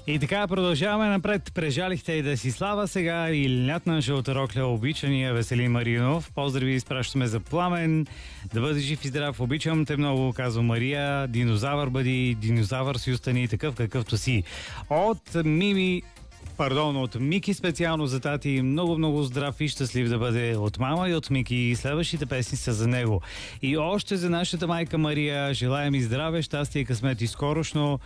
И така продължаваме напред. Прежалихте и Десислава сега и лятна жълта рокля обичания Веселин Маринов. Поздрави изпращаме за Пламен. Да бъдеш жив и здрав. Обичам те много, казва Мария. Динозавър бъди, динозавър си остани такъв какъвто си. От Мики специално за тати. Много здрав и щастлив да бъде от мама и от Мики. И следващите песни са за него. И още за нашата майка Мария. Желаем и здраве, щастие, късмет и скорошно.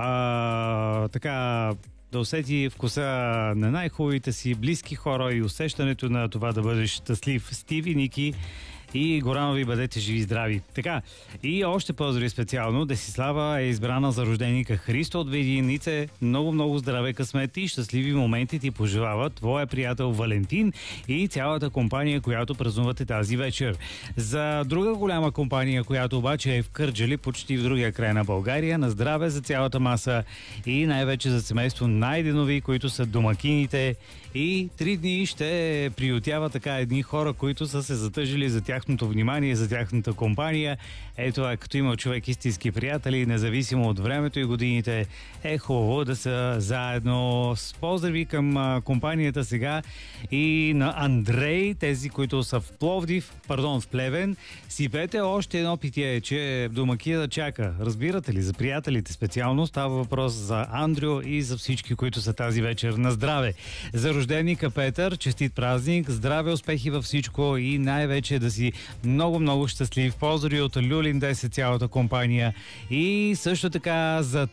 Да усети вкуса на най-хубавите си близки хора и усещането на това да бъдеш щастлив. Стиви, Ники и Горанови, бъдете живи и здрави. Така, и още поздрави специално. Десислава е избрана за рожденика Христо от Видинице. Много здраве, късмет и щастливи моменти ти пожелава твоя приятел Валентин и цялата компания, която празнувате тази вечер. За друга голяма компания, която обаче е в Кърджали, почти в другия край на България, на здраве за цялата маса и най-вече за семейство Найденови, които са домакините, и 3 дни ще приютява така едни хора, които са се затъжили за тяхното внимание, за тяхната компания. Ето, като има човек истински приятели, независимо от времето и годините, е хубаво да са заедно. С поздрави към компанията сега и на Андрей, тези, които са в Плевен. Сипете още едно питие, че домакия да чака. Разбирате ли, за приятелите специално става въпрос за Андрю и за всички, които са тази вечер. На здраве! За рожденика Петър, честит празник, здраве, успехи във всичко и най-вече да си много щастлив. Поздрави от Люлин 10, цялата компания. И също така за